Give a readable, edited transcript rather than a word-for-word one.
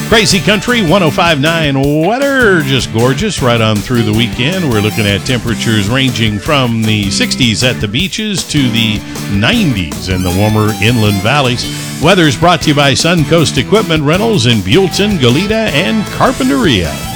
Crazy Country 105.9 weather, just gorgeous right on through the weekend. We're looking at temperatures ranging from the 60s at the beaches to the 90s in the warmer inland valleys. Weather is brought to you by Suncoast Equipment Rentals in Buellton, Goleta, and Carpinteria.